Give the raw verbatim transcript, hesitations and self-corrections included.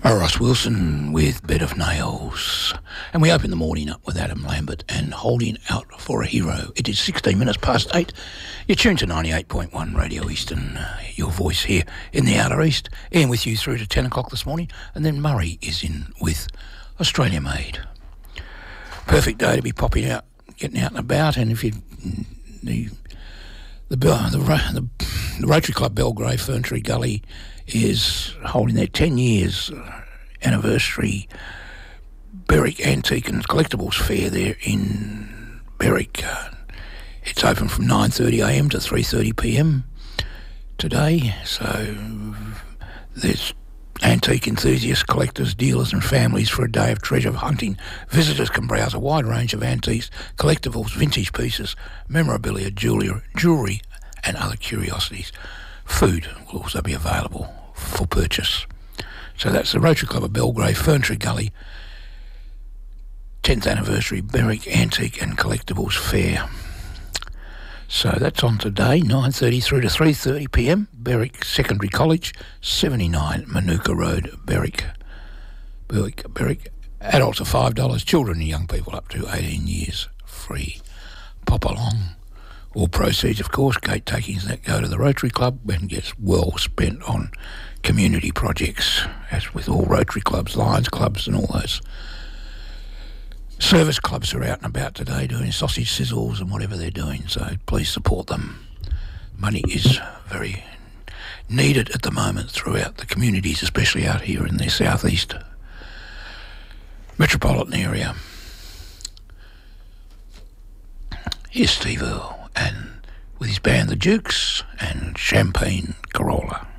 Ross Wilson with Bed of Nails. And we open the morning up with Adam Lambert and Holding Out for a Hero. It is sixteen minutes past eight. You're tuned to ninety-eight point one Radio Eastern, uh, your voice here in the Outer East. Ian with you through to ten o'clock this morning. And then Murray is in with Australia Made. Perfect day to be popping out, getting out and about. And if you... The, the, the, the, the Rotary Club Belgrave, Ferntree Gully, is holding their ten years anniversary Berwick Antique and Collectibles Fair there in Berwick. Uh, it's open from nine thirty a m to three thirty p m today, so there's antique enthusiasts, collectors, dealers and families for a day of treasure hunting. Visitors can browse a wide range of antiques, collectibles, vintage pieces, memorabilia, jewellery, jewellery and other curiosities. Food will also be available for purchase. So that's the Rotary Club of Belgrave, Ferntree Gully, tenth anniversary Berwick Antique and Collectibles Fair. So that's on today, nine thirty through to three thirty p m, Berwick Secondary College, seventy-nine Manuka Road, Berwick. Berwick, Berwick. Adults are five dollars, children and young people up to eighteen years, free. Pop along. All proceeds, of course, gate takings that go to the Rotary Club and gets well spent on community projects, as with all Rotary Clubs, Lions Clubs and all those service clubs are out and about today doing sausage sizzles and whatever they're doing, so please support them. Money is very needed at the moment throughout the communities, especially out here in the southeast metropolitan area. Here's Steve Earle and with his band The Dukes and Champagne Corolla.